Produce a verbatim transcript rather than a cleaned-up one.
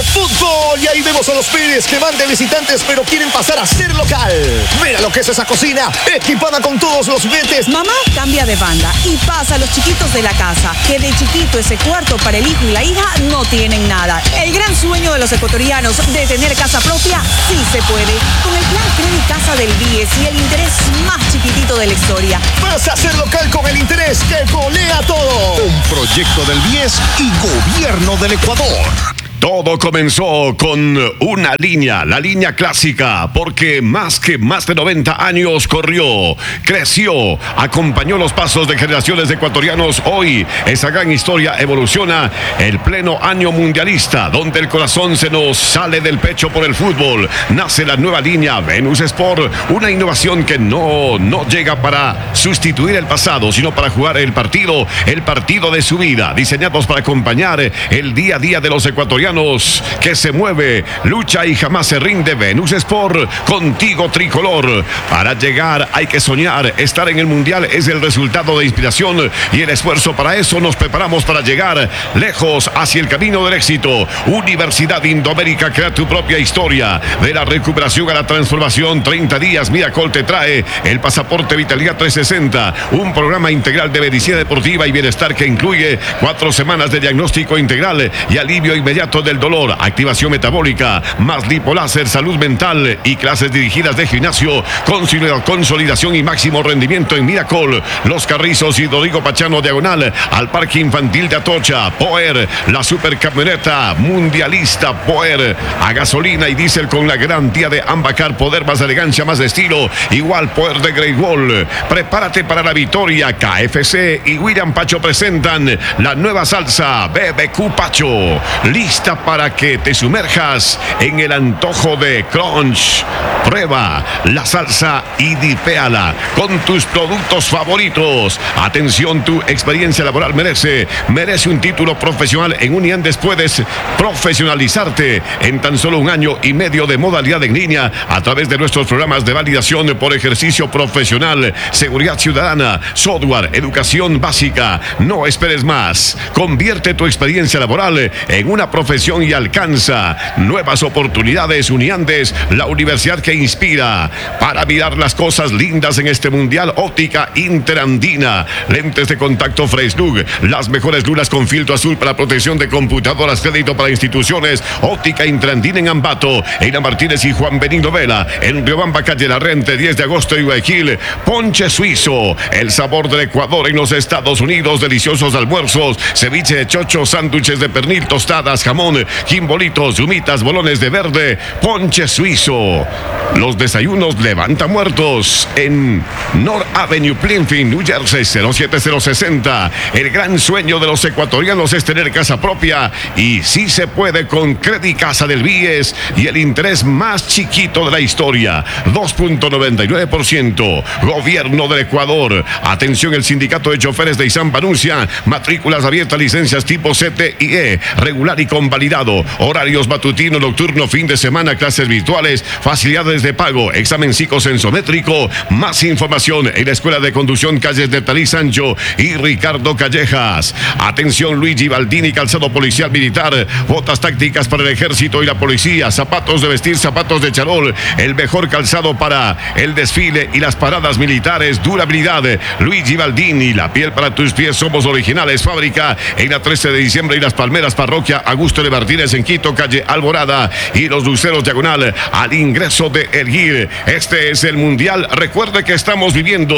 de fútbol. Y ahí vemos a los Pérez que van de visitantes pero quieren pasar a ser local. Mira lo que es esa cocina, equipada con todos los juguetes. Mamá cambia de banda y pasa a los chiquitos de la casa, que de chiquito ese cuarto para el hijo y la hija no tienen nada. El gran sueño de los ecuatorianos de tener casa propia sí se puede. Con el plan Credit Casa del BIES y el interés más chiquitito de la historia. Vas a ser local con el interés que golea todo. Un proyecto del BIES y Gobierno del Ecuador. Todo comenzó con una línea, la línea clásica, porque más que más de noventa años corrió, creció, acompañó los pasos de generaciones de ecuatorianos. Hoy esa gran historia evoluciona el pleno año mundialista, donde el corazón se nos sale del pecho por el fútbol. Nace la nueva línea Venus Sport, una innovación que no, no llega para sustituir el pasado, sino para jugar el partido, el partido de su vida, diseñados para acompañar el día a día de los ecuatorianos. Que se mueve, lucha y jamás se rinde. Venus Sport, contigo tricolor. Para llegar hay que soñar. Estar en el mundial es el resultado de inspiración y el esfuerzo. Para eso nos preparamos para llegar lejos hacia el camino del éxito. Universidad Indoamérica, crea tu propia historia. De la recuperación a la transformación, treinta días. Miracol te trae el pasaporte Vitalidad trescientos sesenta, un programa integral de medicina deportiva y bienestar que incluye cuatro semanas de diagnóstico integral y alivio inmediato del dolor, activación metabólica, más lipoláser, salud mental y clases dirigidas de gimnasio, consolidación y máximo rendimiento en Miracol, Los Carrizos y Rodrigo Pachano diagonal al Parque Infantil de Atocha. Poer, la supercamioneta mundialista Poer, a gasolina y diésel con la garantía de Ambacar, poder, más elegancia, más estilo, igual Poer de Great Wall. Prepárate para la victoria. K F C y William Pacho presentan la nueva salsa B B Q Pacho, lista para que te sumerjas en el antojo de crunch. Prueba la salsa y dipéala con tus productos favoritos. Atención, tu experiencia laboral merece, merece un título profesional. En Uniandes puedes profesionalizarte en tan solo un año y medio de modalidad en línea a través de nuestros programas de validación por ejercicio profesional, seguridad ciudadana, software, educación básica. No esperes más. Convierte tu experiencia laboral en una profesión y alcanza nuevas oportunidades. Uniandes, la universidad que inspira para mirar las cosas lindas en este mundial. Óptica Interandina, lentes de contacto Freslug, las mejores lunas con filtro azul para protección de computadoras, crédito para instituciones. Óptica Interandina en Ambato, Eina Martínez y Juan Benigno Vela, en Riobamba, calle La Rente, diez de agosto y Guayaquil. Ponche Suizo, el sabor del Ecuador en los Estados Unidos. Deliciosos almuerzos, ceviche de chocho, sándwiches de pernil, tostadas, jamón, jimbolitos, humitas, bolones de verde. Ponche Suizo, los desayunos levanta muertos en North Avenue, Plainfield, New Jersey, cero siete cero sesenta. El gran sueño de los ecuatorianos es tener casa propia y sí se puede con Credit Casa del BIES y el interés más chiquito de la historia, dos punto noventa y nueve por ciento. Gobierno del Ecuador. Atención, el sindicato de choferes de Izampa anuncia matrículas abiertas, licencias tipo C T I E, regular y convalidado, horarios matutino, nocturno, fin de semana, clases virtuales, facilidades de pago, examen psicosensométrico. Más información en la Escuela de Conducción Calles de Talí Sancho y Ricardo Callejas. Atención, Luigi Baldini, calzado policial militar, botas tácticas para el ejército y la policía, zapatos de vestir, zapatos de charol, el mejor calzado para el desfile y las paradas militares. Durabilidad, Luigi Baldini, la piel para tus pies, somos originales. Fábrica en la trece de diciembre y Las Palmeras, parroquia Augusto de Martínez en Quito, calle Alborada y Los Luceros diagonal al ingreso de Elguir. Este es el mundial. Recuerde que estamos viviendo